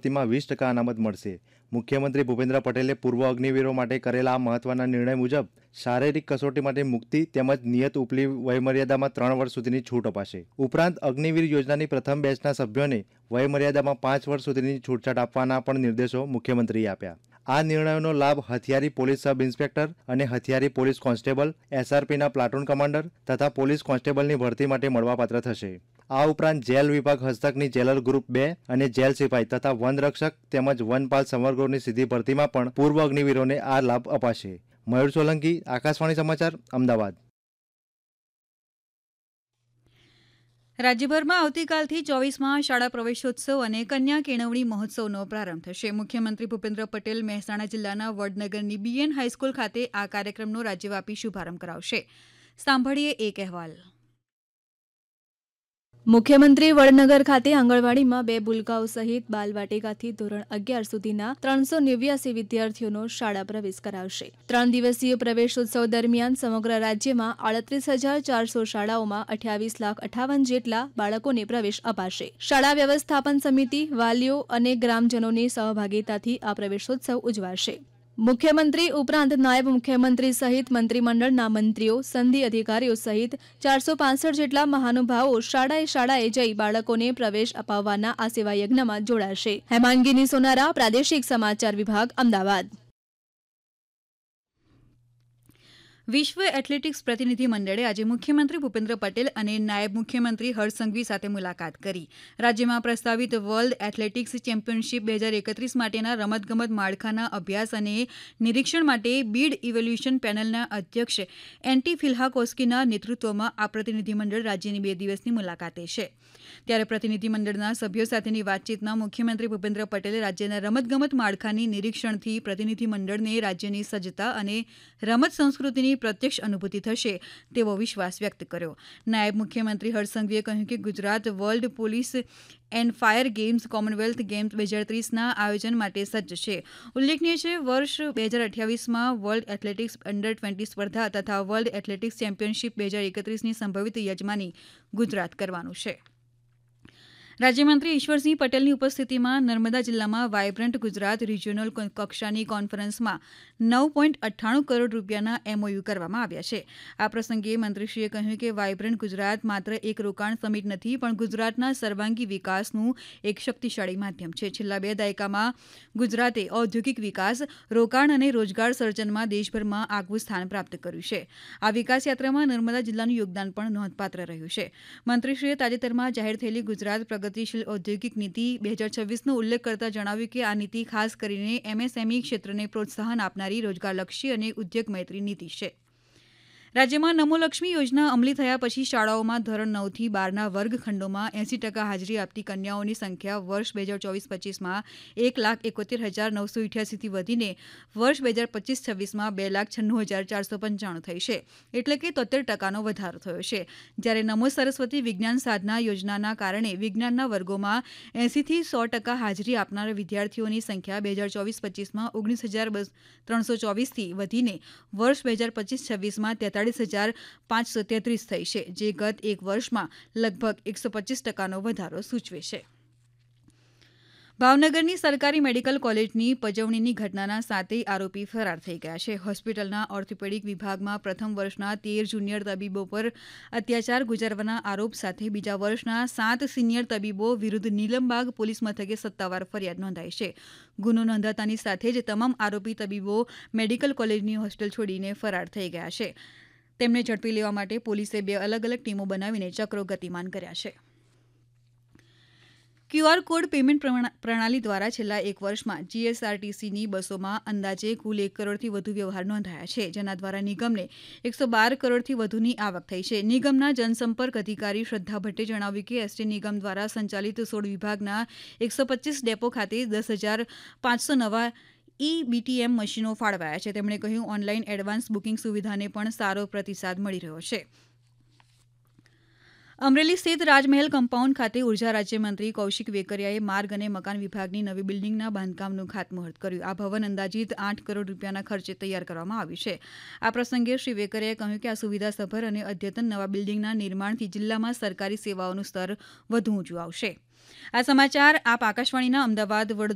ભરતીમાં 20% અનામત મળશે। મુખ્યમંત્રી ભૂપેન્દ્ર પટેલે પૂર્વ અગ્નિવીરો માટે કરેલા આ મહત્વના નિર્ણય મુજબ શારીરિક કસોટી માટે મુક્તિ તેમજ નિયત ઉપલી વયમર્યાદામાં 3 વર્ષ સુધીની છૂટ અપાશે। ઉપરાંત અગ્નિવીર યોજનાની પ્રથમ બેચના સભ્યોને વયમર્યાદામાં 5 વર્ષ સુધીની છૂટછાટ આપવાના પણ નિર્દેશો મુખ્યમંત્રીએ આપ્યા। આ નિર્ણયોનો લાભ હથિયારી પોલીસ સબ ઇન્સ્પેક્ટર અને હથિયારી પોલીસ કોન્સ્ટેબલ, એસઆરપીના પ્લાટૂન કમાન્ડર તથા પોલીસ કોન્સ્ટેબલની ભરતી માટે મળવાપાત્ર થશે। આ ઉપરાંત જેલ વિભાગ હસ્તકની જેલર ગ્રુપ 2 અને જેલ સિપાઈ તથા વનરક્ષક તેમજ વનપાલ સમર્ગોની સીધી ભરતીમાં પણ પૂર્વ અગ્નિવીરોને આ લાભ અપાશે। મયુર સોલંકી, આકાશવાણી સમાચાર, અમદાવાદ। રાજ્યભરમાં આવતીકાલથી 24મા શાળા પ્રવેશોત્સવ અને કન્યા કેળવણી મહોત્સવનો પ્રારંભ થશે। મુખ્યમંત્રી ભૂપેન્દ્ર પટેલ મહેસાણા જિલ્લાના વડનગરની બીએન હાઈસ્કૂલ ખાતે આ કાર્યક્રમનો રાજ્યવ્યાપી શુભારંભ કરાવશે। સાંભળીએ એક અહેવાલ। મુખ્યમંત્રી વડનગર ખાતે આંગણવાડીમાં 2 ભૂલકાઓ સહિત બાલવાટિકાથી ધોરણ 11 સુધીના 389 વિદ્યાર્થીઓનો શાળા પ્રવેશ કરાવશે। 3 દિવસીય પ્રવેશોત્સવ દરમિયાન સમગ્ર રાજ્યમાં 38,400 શાળાઓમાં 28,58,000 જેટલા બાળકોને પ્રવેશ અપાશે। શાળા વ્યવસ્થાપન સમિતિ, વાલીઓ અને ગ્રામજનોની સહભાગીતાથી આ પ્રવેશોત્સવ ઉજવાશે। મુખ્યમંત્રી ઉપરાંત નાયબ મુખ્યમંત્રી સહિત મંત્રીમંડળના મંત્રીઓ, સંધિ અધિકારીઓ સહિત 465 જેટલા મહાનુભાવો શાળાએ જઈ બાળકોને પ્રવેશ અપાવવાના આ સેવા યજ્ઞમાં જોડાશે। હેમાંગીની સોનારા, પ્રાદેશિક સમાચાર વિભાગ, અમદાવાદ। વિશ્વ એથ્લેટિક્સ પ્રતિનિધિ મંડળે આજે મુખ્યમંત્રી ભૂપેન્દ્ર પટેલ અને નાયબ મુખ્યમંત્રી હર્ષ સંઘવી સાથે મુલાકાત કરી। રાજ્યમાં પ્રસ્તાવિત વર્લ્ડ એથ્લેટિક્સ ચેમ્પિયનશિપ 2031 માટેના રમતગમત માળખાના અભ્યાસ અને નિરીક્ષણ માટે બીડ ઇવોલ્યુશન પેનલના અધ્યક્ષ એન્ટી ફિલ્હાકોસ્કીના નેતૃત્વમાં આ પ્રતિનિધિમંડળ રાજ્યની 2 દિવસની મુલાકાતે છે। ત્યારે પ્રતિનિધિમંડળના સભ્યો સાથેની વાતચીતમાં મુખ્યમંત્રી ભૂપેન્દ્ર પટેલે રાજ્યના રમતગમત માળખાની નિરીક્ષણથી પ્રતિનિધિમંડળને રાજ્યની સજ્જતા અને રમત સંસ્કૃતિની પ્રત્યક્ષ અનુભૂતિ થશે તેવો વિશ્વાસ વ્યક્ત કર્યો। નાયબ મુખ્યમંત્રી હર્ષ સંઘવીએ કહ્યું કે Gujarat world police and fire games Commonwealth games 2030ના આયોજન માટે સજ્જ છે। ઉલ્લેખનીય છે, વર્ષ 2028માં વર્લ્ડ એથ્લેટિક્સ અંડર-20 સ્પર્ધા તથા વર્લ્ડ એથ્લેટિક્સ ચેમ્પિયનશિપ 2031ની સંભવિત યજમાની ગુજરાત કરવાનું છે। રાજ્યમંત્રી ઈશ્વરસિંહ પટેલની ઉપસ્થિતિમાં નર્મદા જિલ્લામાં વાયબ્રન્ટ ગુજરાત રિજિયોનલ કક્ષાની કોન્ફરન્સમાં 9.98 કરોડ રૂપિયાના એમઓયુ કરવામાં આવ્યા છે। આ પ્રસંગે મંત્રીશ્રીએ કહ્યું કે વાયબ્રન્ટ ગુજરાત માત્ર એક રોકાણ સમિટ નથી, પણ ગુજરાતના સર્વાંગી વિકાસનું એક શક્તિશાળી માધ્યમ છે। છેલ્લા 2 દાયકામાં ગુજરાતે ઔદ્યોગિક વિકાસ, રોકાણ અને રોજગાર સર્જનમાં દેશભરમાં આગવું સ્થાન પ્રાપ્ત કર્યું છે। આ વિકાસ યાત્રામાં નર્મદા જિલ્લાનું યોગદાન પણ નોંધપાત્ર રહ્યું છે। મંત્રીશ્રીએ તાજેતરમાં જાહેર થયેલી ગુજરાત પ્રગતિશીલ ઔદ્યોગિક નીતિ 2026નો ઉલ્લેખ કરતા જણાવ્યું કે આ નીતિ ખાસ કરીને એમએસએમઈ ક્ષેત્રને પ્રોત્સાહન આપનારી રોજગારલક્ષી અને ઉદ્યોગ મૈત્રી નીતિ છે। રાજ્યમાં નમોલક્ષ્મી યોજના અમલી થયા પછી શાળાઓમાં ધોરણ 9થી 12ના વર્ગખંડોમાં 80% હાજરી આપતી કન્યાઓની સંખ્યા વર્ષ 2024-25માં 1,71,988થી વધીને વર્ષ 2025-26માં 2,96,495 થઈ છે, એટલે કે 73%નો વધારો થયો છે। જ્યારે નમો સરસ્વતી વિજ્ઞાન સાધના યોજનાના કારણે વિજ્ઞાનના વર્ગોમાં 80થી 100% હાજરી આપનાર વિદ્યાર્થીઓની સંખ્યા 2024-25માં 19,324થી વધીને વર્ષ 2025-26માં 43,533 થઈ છે, જે ગત એક વર્ષમાં લગભગ 125%નો વધારો સૂચવે છે। ભાવનગરની સરકારી મેડિકલ કોલેજની પજવણીની ઘટનાના 7 આરોપી ફરાર થઈ ગયા છે। હોસ્પિટલના ઓર્થોપેડિક વિભાગમાં પ્રથમ વર્ષના 13 જુનિયર તબીબો પર અત્યાચાર ગુજારવાના આરોપ સાથે બીજા વર્ષના 7 સિનિયર તબીબો વિરુદ્ધ નીલમબાગ પોલીસ મથકે સત્તાવાર ફરિયાદ નોંધાઈ છે। ગુનો નોંધાતાની સાથે જ તમામ આરોપી તબીબો મેડિકલ કોલેજની હોસ્ટેલ છોડીને ફરાર થઈ ગયા છે। તેમને ઝડપી લેવા માટે પોલીસે 2 અલગ અલગ ટીમો બનાવીને ચક્રો ગતિમાન કર્યા છે। ક્યુઆર કોડ પેમેન્ટ પ્રણાલી દ્વારા છેલ્લા એક વર્ષમાં જીએસઆરટીસીની બસોમાં અંદાજે કુલ 1 કરોડથી વધુ વ્યવહાર નોંધાયા છે, જેના દ્વારા નિગમને 112 કરોડથી વધુની આવક થઈ છે। નિગમના જનસંપર્ક અધિકારી શ્રદ્ધા ભટ્ટે જણાવ્યું કે એસટી નિગમ દ્વારા સંચાલિત 16 વિભાગના 125 ડેપો ખાતે 10,500 નવા ઈ-બીટીએમ મશીનો ફાળવાયા છે। તેમણે કહ્યું, ઓનલાઈન એડવાન્સ બુકિંગ સુવિધાને પણ સારો પ્રતિસાદ મળી રહ્યો છે। અમરેલી સ્થિત રાજમહેલ કમ્પાઉન્ડ ખાતે ઉર્જા રાજ્યમંત્રી કૌશિક વેકરિયાએ માર્ગ અને મકાન વિભાગની નવી બિલ્ડિંગના બાંધકામનું ખાતમુહૂર્ત કર્યું। આ ભવન અંદાજિત 8 કરોડ રૂપિયાના ખર્ચે તૈયાર કરવામાં આવ્યું છે। આ પ્રસંગે શ્રી વેકરિયાએ કહ્યું કે આ સુવિધાસભર અને અદ્યતન નવા બિલ્ડિંગના નિર્માણથી જિલ્લામાં સરકારી સેવાઓનું સ્તર વધુ ઊંચું આવશે। આ સમાચાર આપ આકાશવાણીના અમદાવાદ